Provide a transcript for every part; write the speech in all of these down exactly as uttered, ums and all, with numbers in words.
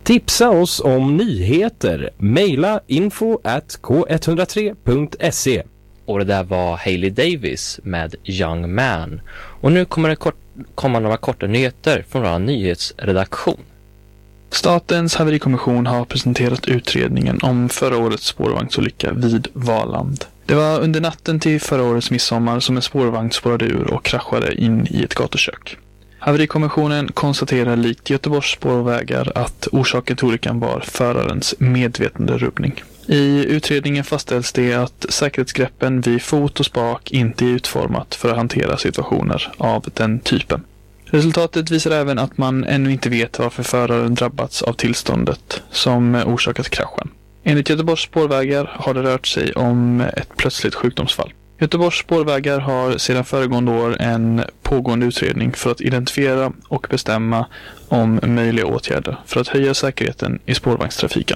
Tipsa oss om nyheter. Maila info at k ett noll tre punkt se. Och det där var Hailey Davis med Young Man. Och nu kommer det kort, komma några korta nyheter från vår nyhetsredaktion. Statens haverikommission har presenterat utredningen om förra årets spårvagnsolycka vid Valand. Det var under natten till förra årets midsommar som en spårvagn spårade ur och kraschade in i ett gatukök. Haverikommissionen konstaterar likt Göteborgs spårvägar att orsaken till olyckan var förarens medvetanderubbning. I utredningen fastställs det att säkerhetsgreppen vid fot och spak inte är utformat för att hantera situationer av den typen. Resultatet visar även att man ännu inte vet varför föraren drabbats av tillståndet som orsakat kraschen. Enligt Göteborgs spårvägar har det rört sig om ett plötsligt sjukdomsfall. Göteborgs spårvägar har sedan föregående år en pågående utredning för att identifiera och bestämma om möjliga åtgärder för att höja säkerheten i spårvagnstrafiken.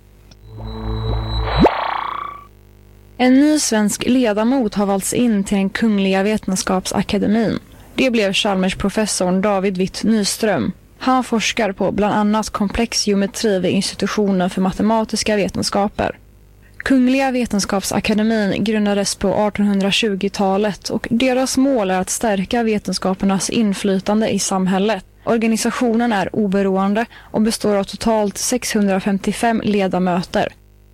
En ny svensk ledamot har valts in till den Kungliga Vetenskapsakademin. Det blev Chalmers-professorn David Witt Nyström. Han forskar på bland annat komplex geometri vid institutionen för matematiska vetenskaper. Kungliga Vetenskapsakademin grundades på artonhundratjugotalet och deras mål är att stärka vetenskapernas inflytande i samhället. Organisationen är oberoende och består av totalt sexhundrafemtiofem ledamöter.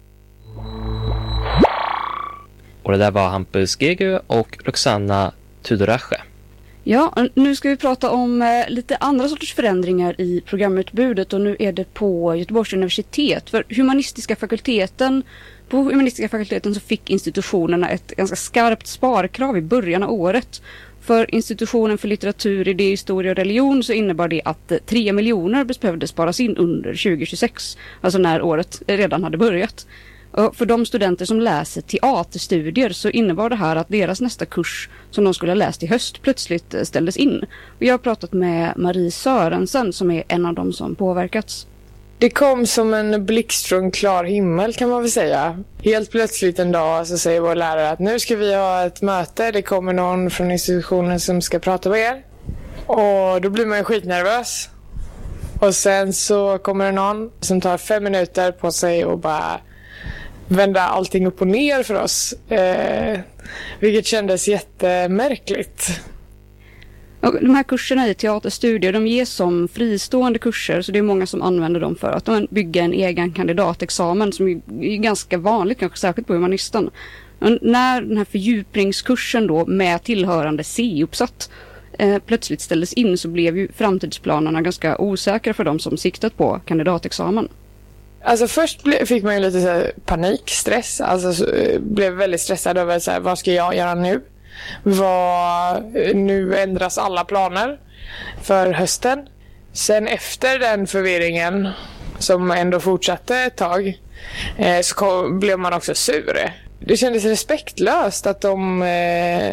Och det där var Hampus Gegu och Roxanna Tudorache. Ja, nu ska vi prata om eh, lite andra sorters förändringar i programutbudet, och nu är det på Göteborgs universitet. För humanistiska fakulteten, på humanistiska fakulteten så fick institutionerna ett ganska skarpt sparkrav i början av året. För institutionen för litteratur, idé, historia och religion så innebar det att eh, tre miljoner behövde sparas in under tjugo tjugosex, alltså när året redan hade börjat. Och för de studenter som läser teaterstudier så innebar det här att deras nästa kurs som de skulle ha läst i höst plötsligt ställdes in. Och jag har pratat med Marie Sörensen som är en av dem som påverkats. Det kom som en blixt från klar himmel kan man väl säga. Helt plötsligt en dag så säger vår lärare att nu ska vi ha ett möte. Det kommer någon från institutionen som ska prata med er. Och då blir man ju skitnervös. Och sen så kommer det någon som tar fem minuter på sig och bara vända allting upp och ner för oss. Eh, vilket kändes jättemärkligt. Och de här kurserna i teaterstudier, de ges som fristående kurser, så det är många som använder dem för att bygga en egen kandidatexamen som är ganska vanligt, kanske särskilt på humanisten. Och när den här fördjupningskursen då med tillhörande C-uppsatt eh, plötsligt ställdes in så blev ju framtidsplanerna ganska osäkra för de som siktat på kandidatexamen. Alltså först ble, fick man ju lite så här panik, stress. Alltså så, blev väldigt stressad över så här, vad ska jag göra nu? Vad, nu ändras alla planer för hösten. Sen efter den förvirringen som ändå fortsatte ett tag eh, så kom, blev man också sur. Det kändes respektlöst att de eh,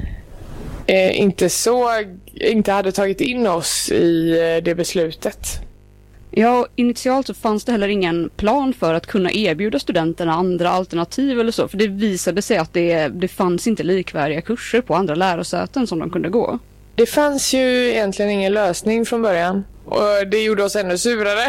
eh, inte såg, inte hade tagit in oss i eh, det beslutet. Ja, initialt så fanns det heller ingen plan för att kunna erbjuda studenterna andra alternativ eller så. För det visade sig att det, det fanns inte likvärdiga kurser på andra lärosäten som de kunde gå. Det fanns ju egentligen ingen lösning från början. Och det gjorde oss ännu surare.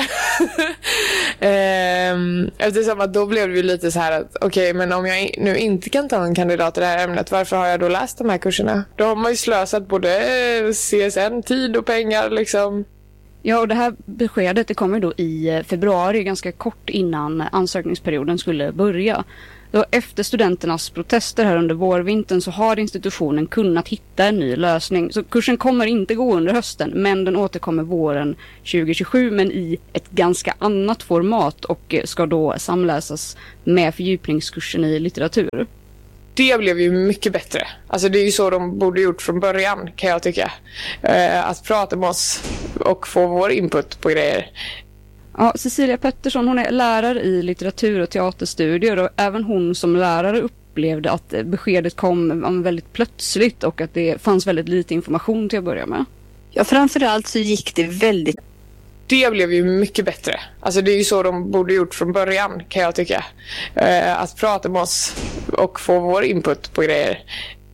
Eftersom att då blev det ju lite så här att okej, okay, men om jag nu inte kan ta en kandidat i det här ämnet, varför har jag då läst de här kurserna? Då har man ju slösat både C S N, tid och pengar liksom. Ja, och det här beskedet det kommer då i februari, ganska kort innan ansökningsperioden skulle börja. Då efter studenternas protester här under vårvintern så har institutionen kunnat hitta en ny lösning. Så kursen kommer inte gå under hösten, men den återkommer våren tjugo tjugosju, men i ett ganska annat format och ska då samläsas med fördjupningskursen i litteratur. Det blev ju mycket bättre. Alltså det är ju så de borde gjort från början, kan jag tycka. Eh, att prata med oss och få vår input på grejer. Ja, Cecilia Pettersson, hon är lärare i litteratur- och teaterstudier, och även hon som lärare upplevde att beskedet kom väldigt plötsligt och att det fanns väldigt lite information till att börja med. Ja, framförallt så gick det väldigt... Det blev ju mycket bättre. Alltså det är ju så de borde gjort från början, kan jag tycka. Eh, att prata med oss och få vår input på grejer.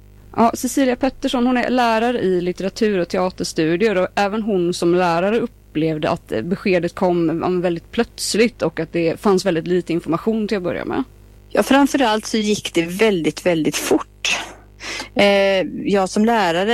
Ja, Cecilia Pettersson, hon är lärare i litteratur- och teaterstudier, och även hon som lärare upplevde upplevde att beskedet kom väldigt plötsligt och att det fanns väldigt lite information till att börja med? Ja, framförallt så gick det väldigt, väldigt fort. Eh, jag som lärare